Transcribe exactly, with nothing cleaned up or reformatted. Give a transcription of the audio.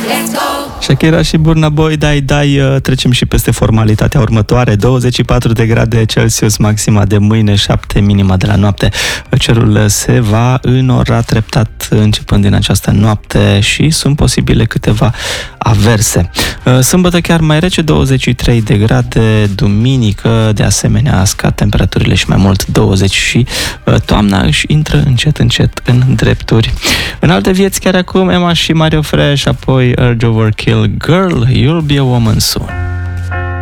Shakira și Burna Boy, dai, dai, trecem și peste formalitatea următoare. douăzeci și patru de grade Celsius maxima de mâine, șapte minima de la noapte. Cerul se va înora treptat începând din această noapte și sunt posibile câteva averse. Sâmbătă chiar mai rece, douăzeci și trei de grade, duminică de asemenea scad temperaturile și mai mult douăzeci și toamna își intră încet, încet în drepturi. În alte vieți chiar acum Emma și Mario Fresh, apoi Urge Overkill, Girl, You'll Be a Woman Soon.